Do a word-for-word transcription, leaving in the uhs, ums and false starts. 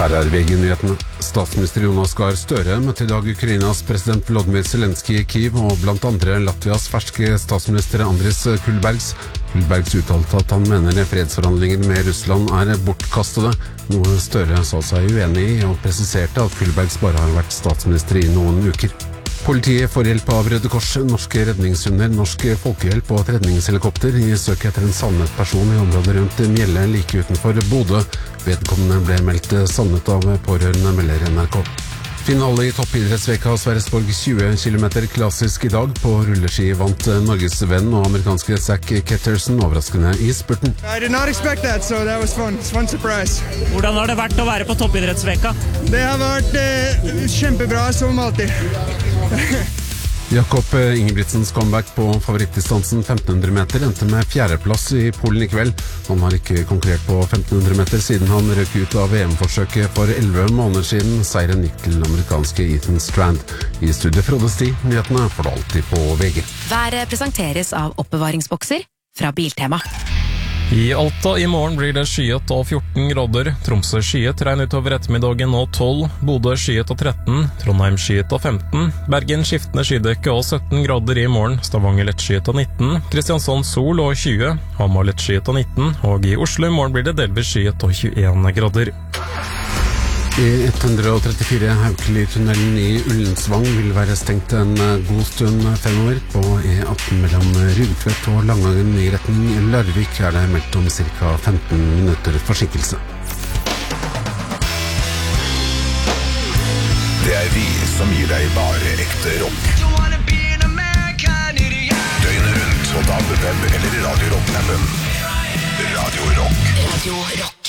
Her er V G-nyhetene. Statsminister Jonas Gahr Støre møtte i dag Ukrainas president Volodymyr Zelenskyj i Kyiv, og blant andre Latvias ferske statsminister Andris Kulbergs. Kulbergs uttalte at han mener fredsforhandlinger med Russland er bortkastede, noe Støre sa seg uenig i, og presiserte at Kulbergs bare har vært statsminister i noen uker. Politiet får hjelp av Røde Kors, norske redningshunder, norsk folkehjelp og et redningshelikopter i søk etter en savnet person i området rundt Mjelle like utenfor Bodø. Vedkommende ble meldt savnet av pårørende, melder N R K. Finale i toppidrettsveka av Sverresborg tjue kilometer klassisk i dag. På rulleski vant Norges venn og amerikanske Zach Ketterson overraskende i spurten. I did not expect that, so that was fun. It's fun surprise. Hvordan har det vært å være på toppidrettsveka? Det har vært eh, kjempebra som alltid. Jakob Ingebrigtsens comeback på favorittdistansen femten hundre meter endte med fjerdeplass i Polen i kveld. Han har ikke konkurrert på femten hundre meter siden han røk ut av V M-forsøket for elleve måneder siden. Seieren gikk til amerikanske Ethan Strand. I studiet Frode Sti, nyhetene får du alltid på V G. Været presenteres av oppbevaringsbokser fra Biltema. I Alta i morgen blir det skyet og fjorten grader, Tromsø skyet regn utover ettermiddagen og tolv, Bodø skyet og tretten, Trondheim skyet og femten, Bergen skiftende skydekke og sytten grader i morgen, Stavanger lett skyet og nitten, Kristiansand sol og tjue, Hamar lett skyet og nitten, og i Oslo i morgen blir det delvis skyet og tjueen grader. E ett hundre trettifire Haukeli-tunnelen i Ullensvang vil være stengt en god stund fremover. På E atten mellom Rugtvedt og Langangen i retning Larvik er det meldt om ca. femten minutter forsinkelse. Det er vi som gir deg bare ekte rock. Døgnet rundt på D A B, web eller Radio Rock-appen. Radio Rock. Radio Rock.